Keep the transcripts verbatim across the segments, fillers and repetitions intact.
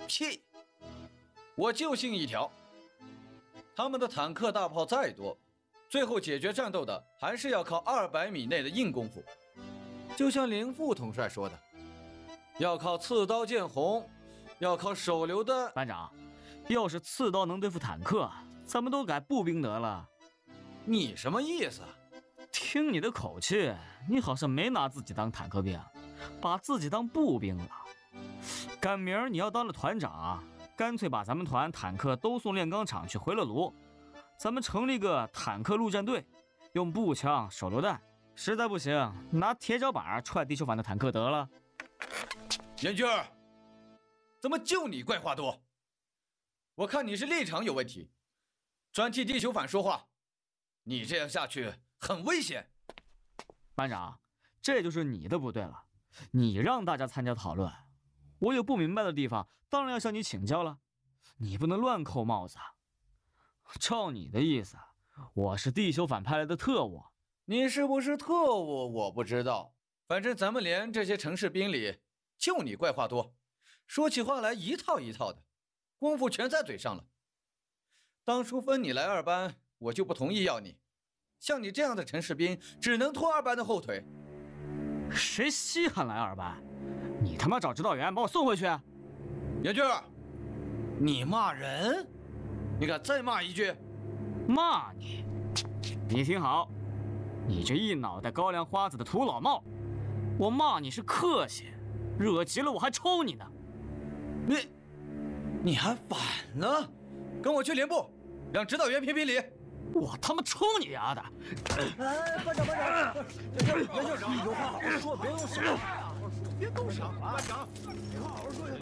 屁！我就信一条，他们的坦克大炮再多，最后解决战斗的还是要靠二百米内的硬功夫。就像林副统帅说的，要靠刺刀见红，要靠手榴弹。 班长，要是刺刀能对付坦克，咱们都改步兵得了。 你什么意思？ 听你的口气，你好像没拿自己当坦克兵，把自己当步兵了。赶明儿你要当了团长，干脆把咱们团坦克都送炼钢厂去回了炉，咱们成立个坦克陆战队，用步枪、手榴弹，实在不行拿铁脚板踹地球反的坦克得了。 严军儿，怎么就你怪话多？我看你是立场有问题，专替地球反说话，你这样下去很危险。 班长，这就是你的不对了，你让大家参加讨论，我有不明白的地方，当然要向你请教了。你不能乱扣帽子。照你的意思，我是地球反派来的特务。 你是不是特务我不知道，反正咱们连这些城市兵里就你怪话多，说起话来一套一套的，功夫全在嘴上了。当初分你来二班，我就不同意要你，像你这样的城市兵只能拖二班的后腿。 谁稀罕来二班？你他妈找指导员把我送回去。 严军儿，你骂人？你敢再骂一句？ 骂你？你听好，你这一脑袋高粱花子的土老帽，我骂你是客气，惹急了我还抽你呢。 你，你还反了？跟我去连部，让指导员评评理。 我他妈抽你丫的！ 哎，班长，班长，袁袁校长，有话好好说，别动手，别动手啊！班长，有话好好说，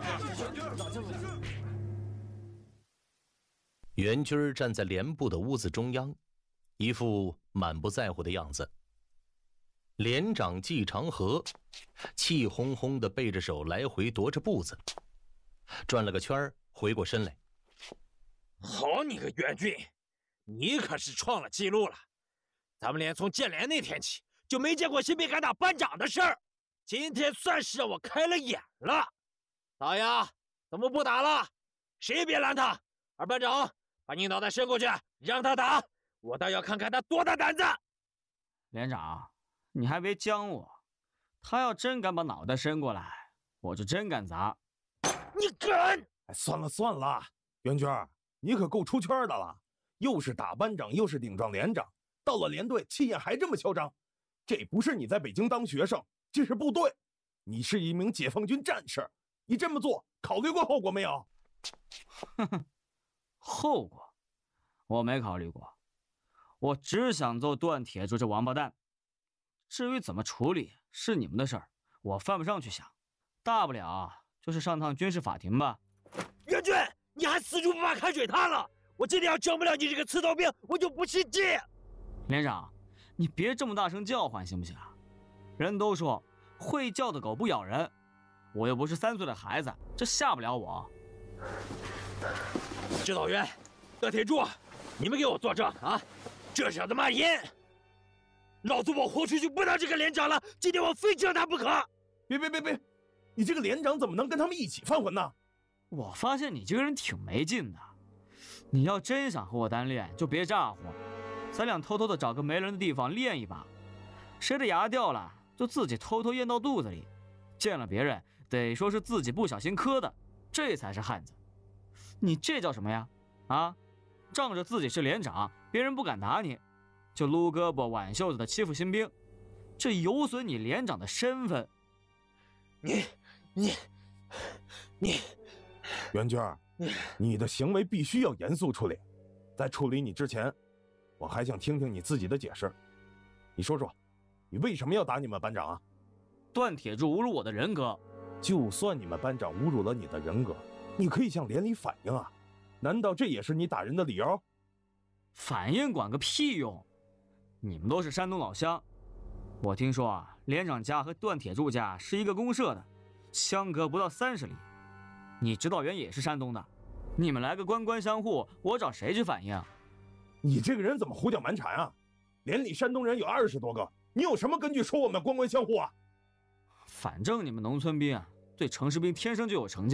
袁军站在连部的屋子中央，一副满不在乎的样子。连长季长河气哄哄地背着手来回踱着步子，转了个圈回过身来。 好你个袁军，你可是创了记录了！咱们连从建联那天起就没见过新兵敢打班长的事儿，今天算是让我开了眼了。大爷，怎么不打了？谁也别拦他！二班长，把你脑袋伸过去，让他打，我倒要看看他多大胆子！ 连长，你还别将我，他要真敢把脑袋伸过来，我就真敢砸。 你敢？ 哎，算了算了，袁军，你可够出圈的了，又是打班长，又是顶撞连长，到了连队气焰还这么嚣张，这不是你在北京当学生，这是部队，你是一名解放军战士，你这么做考虑过后果没有？ 哼哼，后果我没考虑过，我只想揍段铁柱这王八蛋。至于怎么处理是你们的事儿，我犯不上去想，大不了就是上趟军事法庭吧。 袁军，你还死猪不怕开水烫了！我今天要整不了你这个刺刀兵，我就不信计！ 连长，你别这么大声叫唤行不行？人都说会叫的狗不咬人，我又不是三岁的孩子，这吓不了我。 指导员，段铁柱，你们给我作证啊！这小子骂人，老子我豁出去不当这个连长了，今天我非治他不可！ 别别别别，你这个连长怎么能跟他们一起犯浑呢？ 我发现你这个人挺没劲的，你要真想和我单练，就别咋呼，咱俩偷偷的找个没人的地方练一把，谁的牙掉了，就自己偷偷咽到肚子里，见了别人得说是自己不小心磕的，这才是汉子。你这叫什么呀？啊，仗着自己是连长，别人不敢打你，就撸胳膊挽袖子的欺负新兵，这有损你连长的身份。 你你你袁军，你的行为必须要严肃处理。在处理你之前，我还想听听你自己的解释。你说说，你为什么要打你们班长啊？ 段铁柱侮辱我的人格。 就算你们班长侮辱了你的人格，你可以向连里反映啊。难道这也是你打人的理由？ 反映管个屁用！你们都是山东老乡，我听说啊，连长家和段铁柱家是一个公社的，相隔不到三十里。你指导员也是山东的，你们来个官官相护，我找谁去反映？ 你这个人怎么胡搅蛮缠啊？连里山东人有二十多个，你有什么根据说我们官官相护啊？ 反正你们农村兵啊，对城市兵天生就有成见。